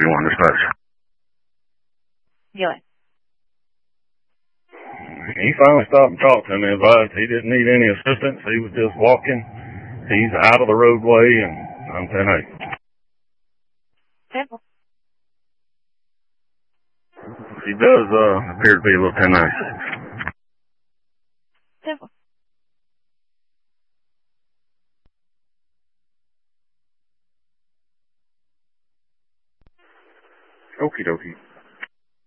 281 dispatch. Gilly. He finally stopped and talked to me, advised he didn't need any assistance. He was just walking. He's out of the roadway, and I'm 10-8. Simple. He does appear to be a little 10-96. Simple. Okie dokie.